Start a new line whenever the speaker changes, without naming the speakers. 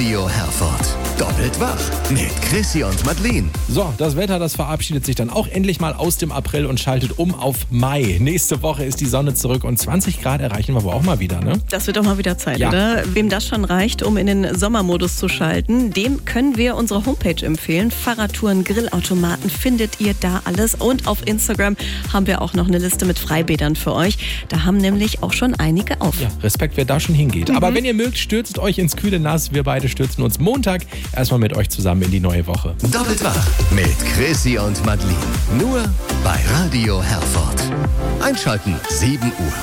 Radio Herford. Doppelt wach mit Chrissy und Madeleine.
So, das Wetter, das verabschiedet sich dann auch endlich mal aus dem April und schaltet um auf Mai. Nächste Woche ist die Sonne zurück und 20 Grad erreichen wir wohl auch mal wieder, ne?
Das wird doch mal wieder Zeit,
Ja.
oder? Wem das schon reicht, um in den Sommermodus zu schalten, dem können wir unsere Homepage empfehlen. Fahrradtouren, Grillautomaten findet ihr da alles. Und auf Instagram haben wir auch noch eine Liste mit Freibädern für euch. Da haben nämlich auch schon einige auf.
Ja, Respekt, wer da schon hingeht. Aber wenn ihr mögt, stürzt euch ins kühle Nass. Wir beide stürzen uns Montag erstmal mit euch zusammen in die neue Woche.
Doppelt wach mit Chrissy und Madeleine. Nur bei Radio Herford. Einschalten 7 Uhr.